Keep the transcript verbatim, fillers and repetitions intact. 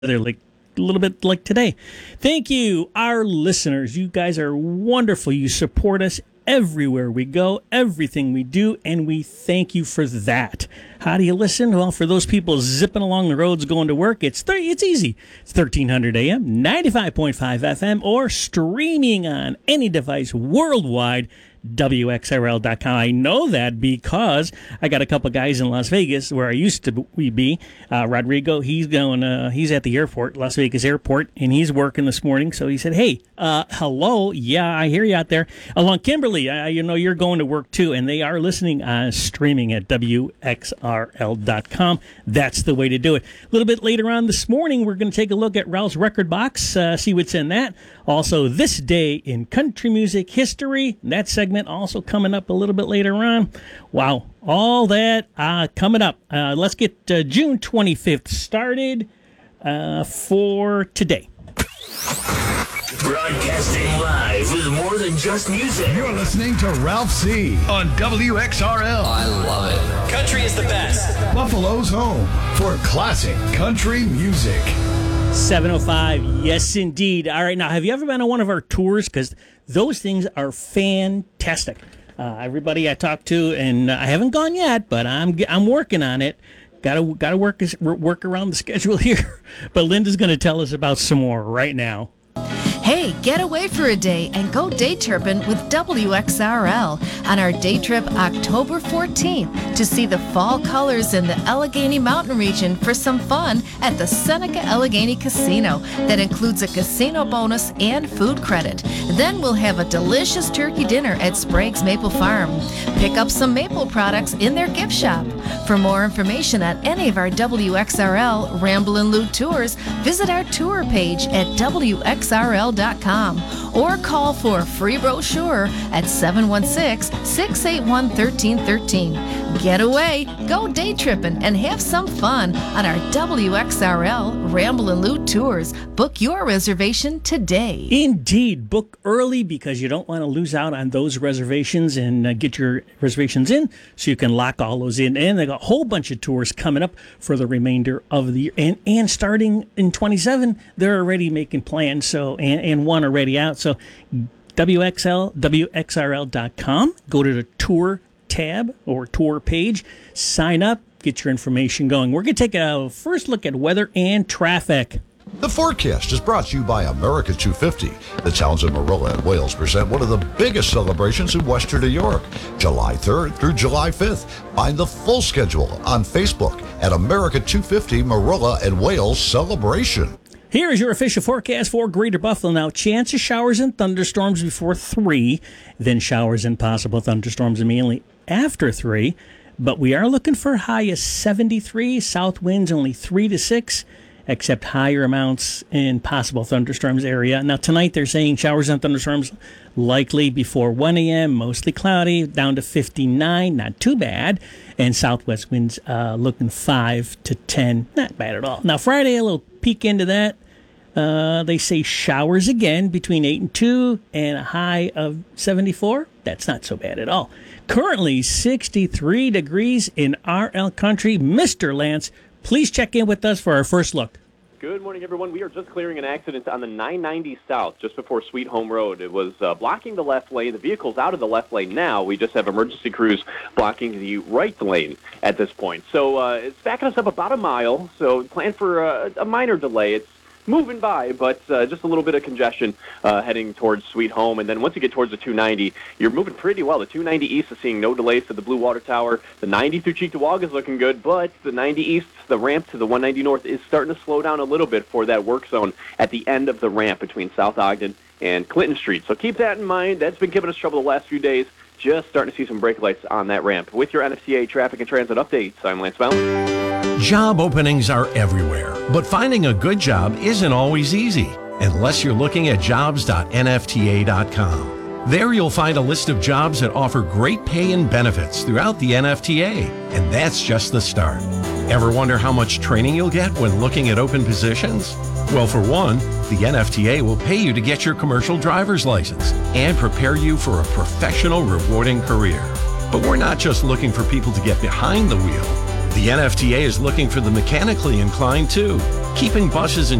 like a little bit like today. Thank you, our listeners. You guys are wonderful. You support us everywhere we go, everything we do, and we thank you for that. How do you listen? Well, for those people zipping along the roads going to work, it's th- it's easy. It's thirteen hundred A M, ninety-five point five F M, or streaming on any device worldwide, W X R L dot com. I know that because I got a couple guys in Las Vegas where I used to be. Uh, Rodrigo, he's going. Uh, he's at the airport, Las Vegas airport, and he's working this morning. So he said, "Hey, uh, hello, yeah, I hear you out there." Along Kimberly, I, you know you're going to work too, and they are listening uh, streaming at W X R L dot com. That's the way to do it. A little bit later on this morning, we're going to take a look at Ralph's Record Box, uh, see what's in that. Also, This Day in Country Music History. That segment also coming up a little bit later on. Wow, all that uh, coming up. Uh, let's get uh, June twenty-fifth started uh, for today. Broadcasting live with more than just music. You're listening to Ralph C. on W X R L. I love it. Country is the best. Buffalo's home for classic country music. seven oh five, yes indeed. All right, now have you ever been on one of our tours? Because those things are fantastic. Uh, everybody I talked to, and I haven't gone yet, but I'm I'm working on it. Got to got to work work around the schedule here. But Linda's going to tell us about some more right now. Hey, get away for a day and go day tripping with W X R L on our day trip October fourteenth to see the fall colors in the Allegheny Mountain region for some fun at the Seneca Allegheny Casino. That includes a casino bonus and food credit. Then we'll have a delicious turkey dinner at Sprague's Maple Farm. Pick up some maple products in their gift shop. For more information on any of our W X R L Ramblin' Lou tours, visit our tour page at W X R L dot com or call for a free brochure at seven one six, six eight one, one three one three. Get away, go day tripping, and have some fun on our W X R L Ramblin' Lou tours. Book your reservation today. Indeed, book early because you don't want to lose out on those reservations, and uh, get your reservations in so you can lock all those in. And they got a whole bunch of tours coming up for the remainder of the year. And and starting in twenty-seven, they're already making plans. So and, and one already out. So W X L, W X R L dot com. Go to the tour tab or tour page, sign up, get your information going. We're going to take a first look at weather and traffic. The forecast is brought to you by America two fifty. The towns of Marilla and Wales present one of the biggest celebrations in Western New York, July third through July fifth. Find the full schedule on Facebook at America two fifty Marilla and Wales Celebration. Here is your official forecast for Greater Buffalo. Now, chance of showers and thunderstorms before three, then showers and possible thunderstorms mainly after three. But we are looking for a high of seventy-three, south winds only three to six, except higher amounts in possible thunderstorms area. Now, tonight they're saying showers and thunderstorms likely before one A M, mostly cloudy, down to fifty-nine, not too bad. And southwest winds uh, looking five to ten, not bad at all. Now, Friday, a little peek into that. Uh, they say showers again between eight and two and a high of seventy-four. That's not so bad at all. Currently sixty-three degrees in R L country. Mister Lance, please check in with us for our first look. Good morning, everyone. We are just clearing an accident on the nine ninety South, just before Sweet Home Road. It was uh, blocking the left lane. The vehicle's out of the left lane now. We just have emergency crews blocking the right lane at this point. So uh, it's backing us up about a mile, so plan for uh, a minor delay. It's moving by, but uh, just a little bit of congestion uh, heading towards Sweet Home. And then once you get towards the two ninety, you're moving pretty well. The two ninety East is seeing no delays to the Blue Water Tower. The ninety through Cheektowaga is looking good, but the ninety East, the ramp to the one ninety North, is starting to slow down a little bit for that work zone at the end of the ramp between South Ogden and Clinton Street. So keep that in mind. That's been giving us trouble the last few days. Just starting to see some brake lights on that ramp. With your N F T A traffic and transit updates, I'm Lance Bell. Job openings are everywhere, but finding a good job isn't always easy, unless you're looking at jobs dot N F T A dot com. There you'll find a list of jobs that offer great pay and benefits throughout the N F T A, and that's just the start. Ever wonder how much training you'll get when looking at open positions? Well, for one, the N F T A will pay you to get your commercial driver's license and prepare you for a professional, rewarding career. But we're not just looking for people to get behind the wheel. The N F T A is looking for the mechanically inclined too. Keeping buses and